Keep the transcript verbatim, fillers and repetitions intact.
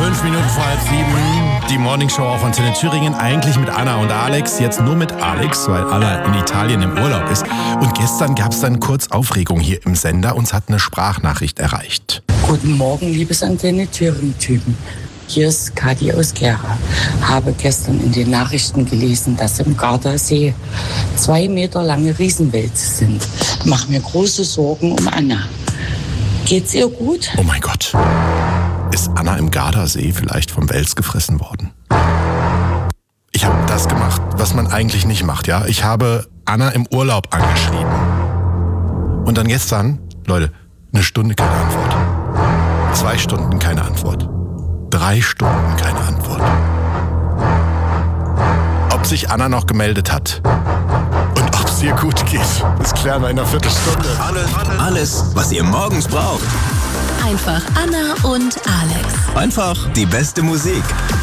Fünf Minuten vor halb sieben, die Morningshow auf Antenne Thüringen, eigentlich mit Anna und Alex, jetzt nur mit Alex, weil Anna in Italien im Urlaub ist. Und gestern gab es dann kurz Aufregung hier im Sender, uns hat eine Sprachnachricht erreicht. Guten Morgen, liebes Antenne Thüringen-Typen. Hier ist Kathi aus Gera. Habe gestern in den Nachrichten gelesen, dass im Gardasee zwei Meter lange Riesenwälze sind. Mach mir große Sorgen um Anna. Geht's ihr gut? Oh mein Gott. Ist Anna im Gardasee vielleicht vom Wels gefressen worden? Ich habe das gemacht, was man eigentlich nicht macht, ja. Ich habe Anna im Urlaub angeschrieben. Und dann gestern, Leute, eine Stunde keine Antwort. Zwei Stunden keine Antwort. Drei Stunden keine Antwort. Ob sich Anna noch gemeldet hat und ob es ihr gut geht, das klären wir in einer Viertelstunde. Alles, alles, was ihr morgens braucht. Einfach Anna und Alex. Einfach die beste Musik.